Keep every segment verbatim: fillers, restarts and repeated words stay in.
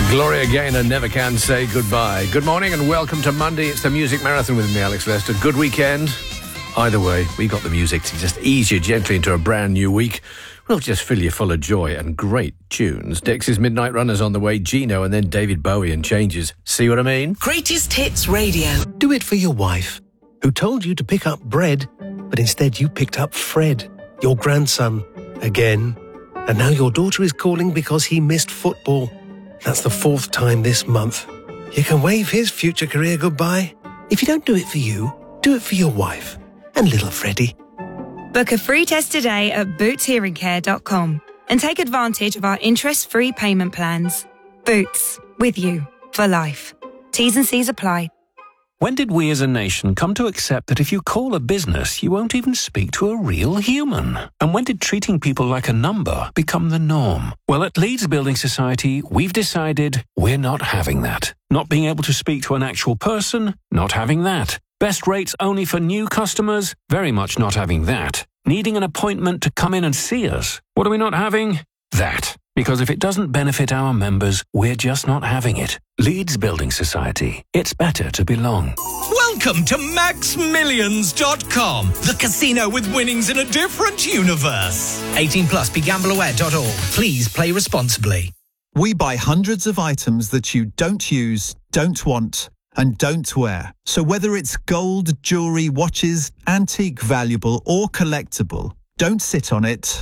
Gloria Gaynor, Never Can Say Goodbye. Good morning and welcome to Monday. It's the Music Marathon with me, Alex Lester. Good weekend. Either way, we got the music to just ease you gently into a brand new week. We'll just fill you full of joy and great tunes. Dex's Midnight Runners on the way, Gino, and then David Bowie and Changes. See what I mean? Greatest Hits Radio. Do it for your wife, who told you to pick up bread, but instead you picked up Fred, your grandson, again. And now your daughter is calling because he missed football. That's the fourth time this month. You can wave his future career goodbye. If you don't do it for you, do it for your wife and little Freddie. Book a free test today at boots hearing care dot com and take advantage of our interest-free payment plans. Boots, with you for life. T's and C's apply. When did we as a nation come to accept that if you call a business, you won't even speak to a real human? And when did treating people like a number become the norm? Well, at Leeds Building Society, we've decided we're not having that. Not being able to speak to an actual person, not having that. Best rates only for new customers, very much not having that. Needing an appointment to come in and see us, what are we not having? That. Because if it doesn't benefit our members, we're just not having it. Leeds Building Society. It's better to belong. Welcome to Max Millions dot com, the casino with winnings in a different universe. eighteen plus, be gamble aware dot org. Please play responsibly. We buy hundreds of items that you don't use, don't want, and don't wear. So whether it's gold, jewellery, watches, antique, valuable or collectible, don't sit on it.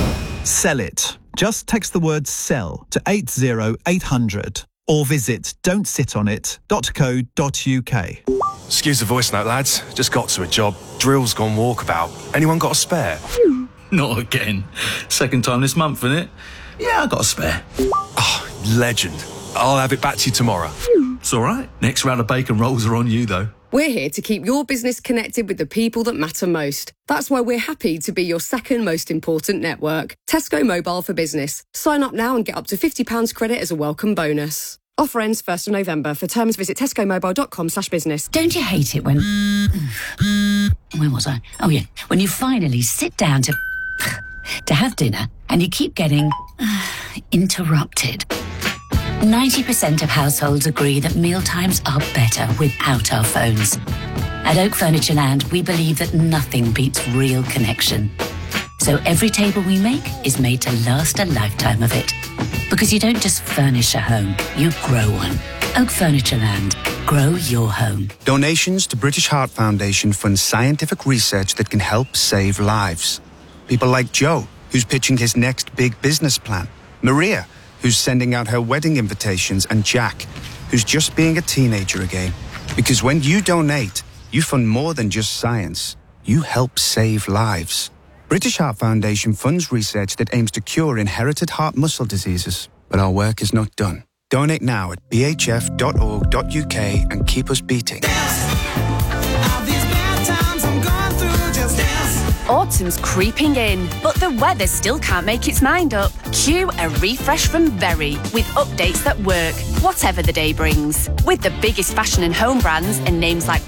Sell it. Just text the word SELL to eight zero eight hundred or visit don't sit on it dot co dot uk. Excuse the voice note, lads. Just got to a job. Drill's gone walkabout. Anyone got a spare? Not again. Second time this month, isn't it? Yeah, I got a spare. Oh, legend. I'll have it back to you tomorrow. It's all right. Next round of bacon rolls are on you, though. We're here to keep your business connected with the people that matter most. That's why we're happy to be your second most important network. Tesco Mobile for Business. Sign up now and get up to fifty pounds credit as a welcome bonus. Offer ends first of November. For terms, visit tesco mobile dot com slash business. Don't you hate it when... Where was I? Oh, yeah. When you finally sit down to... to have dinner and you keep getting... interrupted. ninety percent of households agree that mealtimes are better without our phones. At Oak Furniture Land, we believe that nothing beats real connection. So every table we make is made to last a lifetime of it. Because you don't just furnish a home, you grow one. Oak Furniture Land. Grow your home. Donations to British Heart Foundation fund scientific research that can help save lives. People like Joe, who's pitching his next big business plan. Maria, who's sending out her wedding invitations, and Jack, who's just being a teenager again. Because when you donate, you fund more than just science. You help save lives. British Heart Foundation funds research that aims to cure inherited heart muscle diseases. But our work is not done. Donate now at b h f dot org dot u k and keep us beating. Autumn's creeping in, but the weather still can't make its mind up. Cue a refresh from Very with updates that work, whatever the day brings. With the biggest fashion and home brands and names like